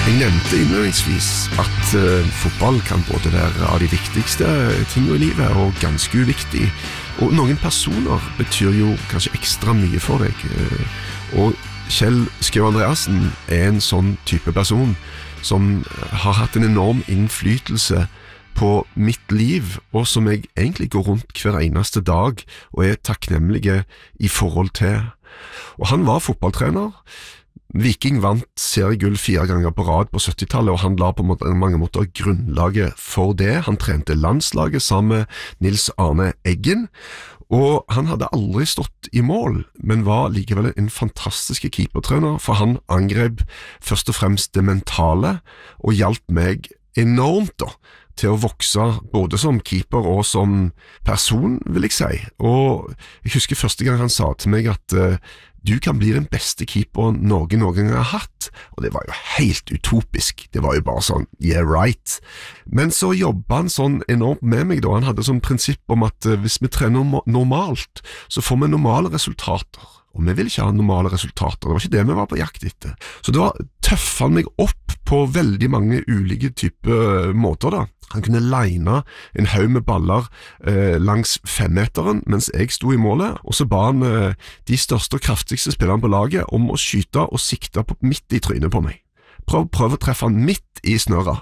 Jeg nevnte innledningsvis at fotball kan både være av de viktigste tingene i livet og ganske uviktig. Og noen personer betyr jo kanskje ekstra mye for deg. Og Kjell Skau Andreassen en sånn type person som har hatt en enorm innflytelse på mitt liv, og som jeg egentlig går rundt hver eneste dag og takknemlige i forhold til. Og han var fotballtrener. Viking vant seriegull 4 ganger på rad på 70-tallet, og han la på mange måter grunnlaget for det. Han trente landslaget sammen med Nils Arne Eggen, og han hadde aldri stått i mål, men var likevel en fantastisk keepertrener, for han angrep først og fremst det mentale, og hjalp meg enormt da, til å vokse både som keeper og som person, vil jeg si. Og jeg husker første gang han sa til meg at du kan bli den beste keeperen Norge noen gang har hatt, og det var jo helt utopisk. Det var jo bare sånn, yeah right. Men så jobbet han sånn enormt med meg da. Han hadde sånn prinsipp om at hvis vi trener normalt, så får vi normale resultater. Og vi vil ikke ha normale resultater, det var ikke det vi var på jakt etter. Så da tøffet han meg opp på veldig mange ulike typer måter da. Han kunne line en haug med baller langs 5-meteren mens jeg sto i målet, og så ba han de største og kraftigste spillerne på laget om å skyte og sikte på midt i trynet på meg. Prøv å treffe han midt i snøra.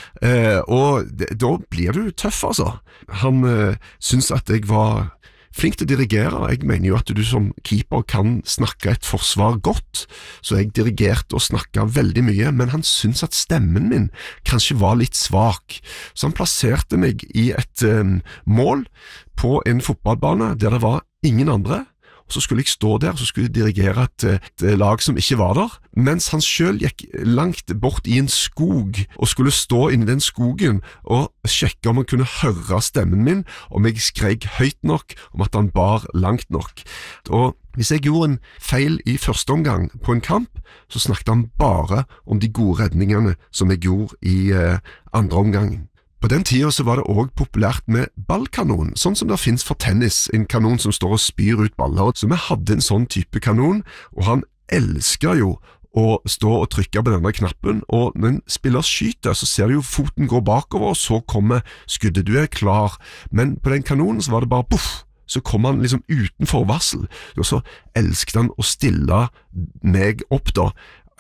Og da blir du tøff, altså. Han syntes at jeg var flink til å dirigere. Jeg mener jo at du som keeper kan snakke et forsvar godt, så jeg dirigerte og snakket veldig mye, men han syntes at stemmen min kanskje var litt svak. Så han plasserte meg i et mål på en fotballbane der det var ingen andre, og så skulle jeg stå der, så skulle jeg dirigere et lag som ikke var der, mens han selv gikk langt bort i en skog, og skulle stå inne i den skogen og sjekke om han kunne høre stemmen min, om jeg skrek høyt nok, om at han bar langt nok. Og hvis jeg gjorde en feil i første omgang på en kamp, så snakket han bare om de gode redningene som jeg gjorde i andre omgangen. På den tiden så var det også populært med ballkanon, sånn som det finnes for tennis, en kanon som står og spyr ut baller. Så vi hadde en sånn type kanon, og han elsket jo å stå og trykke på denne knappen, og når en spiller skyter, så ser du jo foten gå bakover, og så kommer skuddet, du klar. Men på den kanonen så var det bare puff, så kom han liksom utenfor varsel, og så elsket han å stille meg opp da,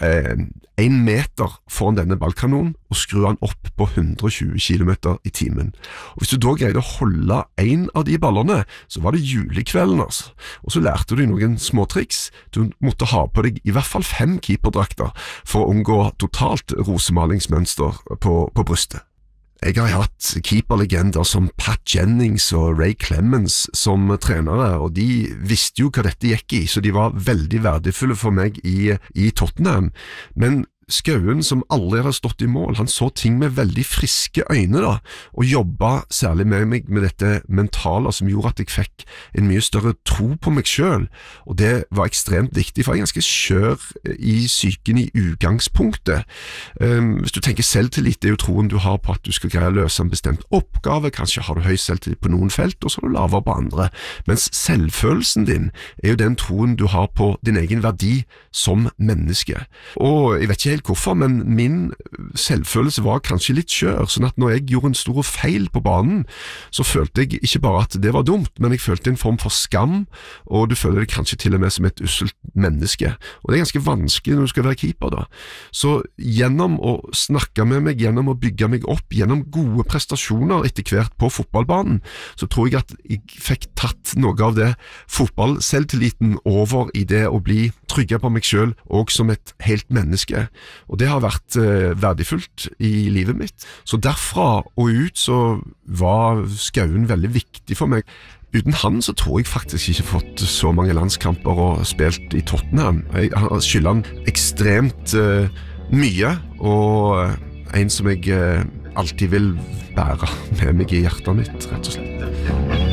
1 meter foran denne ballkanonen og skru han opp på 120 km i timen. Og hvis du da greide å holde en av de ballene, så var det julekvelden altså. Og så lærte du noen småtriks. Du måtte ha på deg i hvert fall 5 keeperdrakter for å unngå totalt rosemalingsmønster på brystet. Jeg har hatt keeperlegender som Pat Jennings og Ray Clemens som trenere, og de visste jo hva dette gikk i, så de var veldig verdifulle for meg i Tottenham. Men Skauen, som aldri hadde stått i mål, han så ting med veldig friske øyne da, og jobbet særlig med meg med dette mentale som gjorde at jeg fikk en mye større tro på meg selv, og det var ekstremt viktig, for jeg er ganske skjør i psyken i utgangspunktet. Hvis du tenker selvtillit, det er jo troen du har på at du skal greie å løse en bestemt oppgave, kanskje har du høy selvtillit på noen felt, og så er du lavere på andre, mens selvfølelsen din er jo den troen du har på din egen verdi som menneske. Og jeg vet ikke helt hvorfor, men min selvfølelse var kanskje litt skjør, sånn at når jeg gjorde en stor feil på banen, så følte jeg ikke bare at det var dumt, men jeg følte en form for skam, og du føler det kanskje til og med som et usselt menneske. Og det er ganske vanskelig når du skal være keeper da. Så gjennom å snakke med meg, gjennom å bygge meg opp, gjennom gode prestasjoner etter hvert på fotballbanen, så tror jeg at jeg fikk tatt noe av det fotballselvtilliten over i det å bli trygge på meg selv, og som et helt menneske. Og det har vært verdifullt i livet mitt. Så derfra og ut så var Skauen veldig viktig for meg. Uten han så tror jeg faktisk ikke fått så mange landskamper og spilt i Tottenham. Jeg skylder han ekstremt mye, og en som jeg alltid vil bære med meg i hjertet mitt, rett og slett.